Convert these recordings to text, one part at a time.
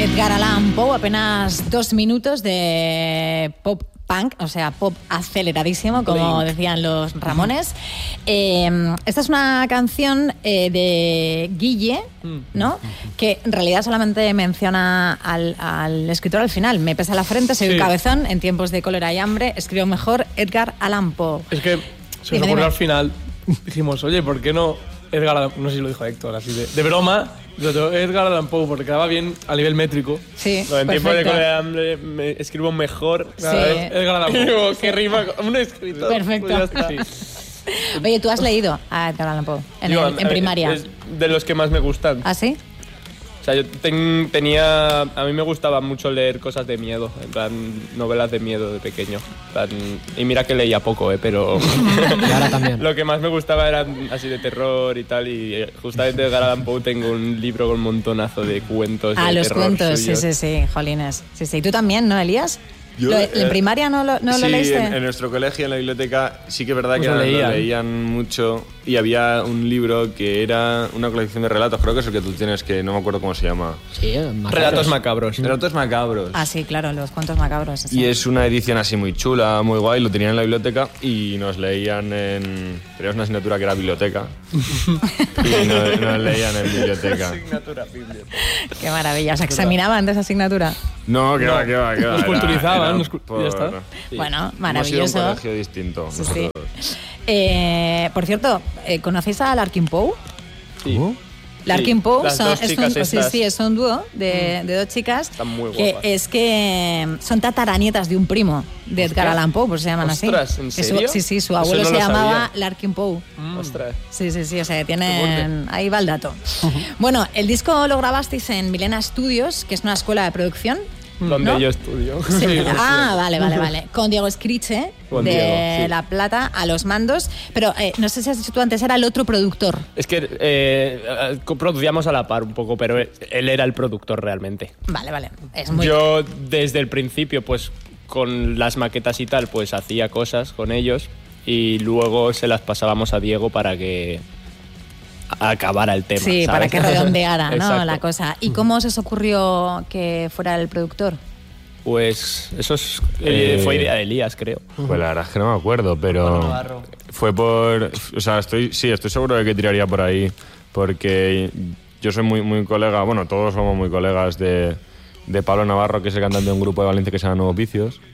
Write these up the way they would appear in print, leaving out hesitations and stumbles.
Edgar Allan Poe, apenas 2 minutos de pop punk, o sea, pop aceleradísimo, como decían los Ramones. Esta es una canción de Guille, ¿no? Que en realidad solamente menciona al escritor al final. Me pesa la frente, soy un cabezón, en tiempos de cólera y hambre, escribo mejor Edgar Allan Poe. Es que se nos ocurrió al final, dijimos, oye, ¿por qué no Edgar Allan Poe? No sé si lo dijo Héctor, así de broma. Edgar Allan Poe, porque quedaba bien a nivel métrico. Sí, en tiempo de cólera y hambre me escribo mejor. Sí. Edgar Allan Poe. ¿Qué rima? Un escritor. Perfecto. Pues ya está. Sí. Oye, ¿tú has leído a Edgar Allan Poe en primaria? Es de los que más me gustan. ¿Ah, sí? O sea, yo tenía... A mí me gustaba mucho leer cosas de miedo, en plan, novelas de miedo de pequeño. En plan, y mira que leía poco, pero... Y ahora también. Lo que más me gustaba eran así de terror y tal, y justamente de Edgar Allan Poe tengo un libro con un montonazo de cuentos de los terror cuentos, suyos. sí, jolines. Sí, ¿tú también, no, Elías? Yo, ¿En primaria no lo leíste? Sí, en nuestro colegio, en la biblioteca, sí que es verdad Pues que lo leían mucho y había un libro que era una colección de relatos, creo que es el que tú tienes, que no me acuerdo cómo se llama. Sí, Relatos macabros. Relatos macabros. Ah, sí, claro, los cuentos macabros. Sí. Y es una edición así muy chula, muy guay, lo tenían en la biblioteca y nos leían teníamos una asignatura que era biblioteca y nos leían en biblioteca. Asignatura biblioteca. Qué maravilla, ¿os examinaban de esa asignatura? No, que va. Nos culturizaban, Ya ya está. está. Sí. Bueno, Hemos ido a maravilloso. un colegio distinto. Sí. nosotros. Por cierto, ¿conocéis a Larkin Poe? Sí. Larkin Poe las dos chicas estas. es un dúo de dos chicas. Están muy que guapas. es que son tataranietas de un primo de Edgar Allan Poe, pues se llaman Ostras, así. ¿en Que serio? sí, su Eso abuelo no se lo llamaba sabía. Larkin Poe. Ostras. Sí, o sea, tienen... Ahí va el dato. Bueno, el disco lo grabasteis en Milena Studios, que es una escuela de producción. Donde ¿no? yo estudio. Sí. Ah, vale. Con Diego Escriche, Con de Diego, sí. La Plata, a los mandos. Pero no sé si has dicho tú antes, era el otro productor. Es que producíamos a la par un poco, pero él era el productor realmente. Vale. Es muy... Yo desde el principio, pues con las maquetas y tal, pues hacía cosas con ellos y luego se las pasábamos a Diego para que acabara el tema. Sí, ¿sabes? para que redondeara, ¿no? Exacto. La cosa. ¿Y cómo se os ocurrió que fuera el productor? Pues eso fue idea de Elías, creo. Pues la verdad es que no me acuerdo, pero fue por... O sea, estoy seguro de que tiraría por ahí, porque yo soy muy colega, bueno, todos somos muy colegas de Pablo Navarro, que es el cantante de un grupo de Valencia que se llama Nuevos Vicios,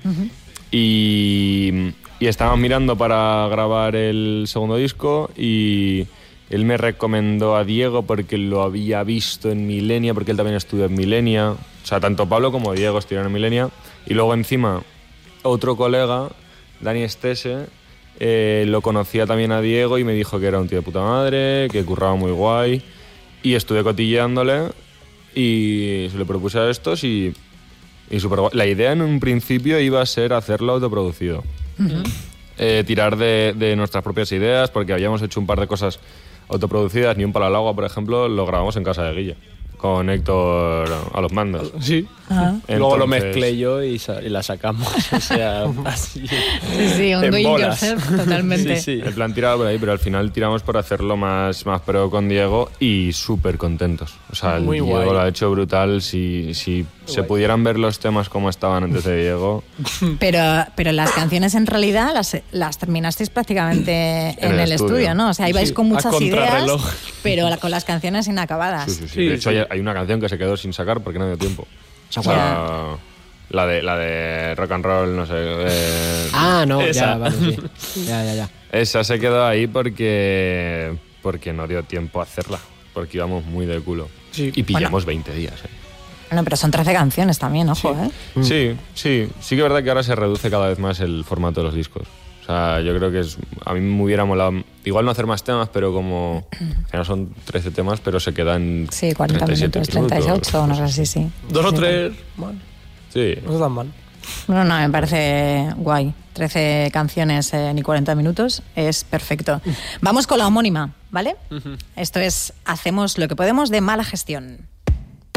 y estábamos mirando para grabar el segundo disco y él me recomendó a Diego porque lo había visto en Millenia, porque él también estudió en Millenia. O sea, tanto Pablo como Diego estudiaron en Millenia. Y luego encima, otro colega, Dani Estese, lo conocía también a Diego y me dijo que era un tío de puta madre, que curraba muy guay. Y estuve cotilleándole y se le propuse a estos y súper guay. La idea en un principio iba a ser hacerlo autoproducido. Tirar de nuestras propias ideas, porque habíamos hecho un par de cosas autoproducidas. Ni un palo al agua, por ejemplo, lo grabamos en casa de Guille, con Héctor a los mandos. Sí. Luego lo mezclé yo y la sacamos. O sea, así. Sí, un en do it bolas. yourself, totalmente. Sí. El plan tiraba por ahí, pero al final tiramos por hacerlo más pro con Diego y súper contentos. O sea, el Muy Diego guay. lo ha hecho brutal. Si se pudieran ver los temas como estaban antes de Diego... Pero las canciones en realidad las terminasteis prácticamente en el estudio, ¿no? O sea, ibais con muchas a ideas, contrarreloj. pero con las canciones inacabadas. Sí. De hecho, hay una canción que se quedó sin sacar porque no dio tiempo. O sea, la de rock and roll, no sé. No, Esa. ya, vale, sí. Ya. Esa se quedó ahí porque no dio tiempo a hacerla. Porque íbamos muy de culo. Sí. Y pillamos 20 días. Bueno, pero son 13 canciones también, ojo, ¿eh? Sí que es verdad que ahora se reduce cada vez más el formato de los discos. O sea, yo creo que a mí me hubiera molado, igual no hacer más temas, pero como, que no son 13 temas, pero se quedan Sí, 40 37 minutos, 38, no sé así, sí. 2 o 3, mal. Sí. No está tan mal. No, me parece guay. 13 canciones ni 40 minutos, es perfecto. Vamos con la homónima, ¿vale? Esto es Hacemos lo que podemos de Mala Gestión.